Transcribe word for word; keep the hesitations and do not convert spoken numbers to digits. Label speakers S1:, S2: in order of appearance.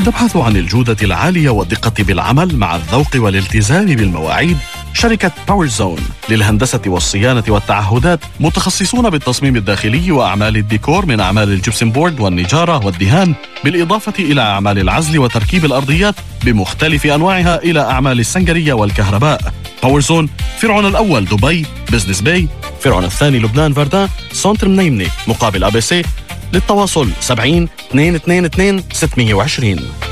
S1: تبحث عن الجودة العالية والدقة بالعمل مع الذوق والالتزام بالمواعيد. شركة باور زون للهندسة والصيانة والتعهدات متخصصون بالتصميم الداخلي وأعمال الديكور من أعمال الجبسن بورد والنجارة والدهان، بالإضافة إلى أعمال العزل وتركيب الأرضيات بمختلف أنواعها إلى أعمال السنجرية والكهرباء. باور زون فرعون الأول دبي بزنس باي، فرعون الثاني لبنان فردان سونتر منيمني مقابل أبي سي. للتواصل سبعين اثنين اثنين اثنين ستمائة وعشرين.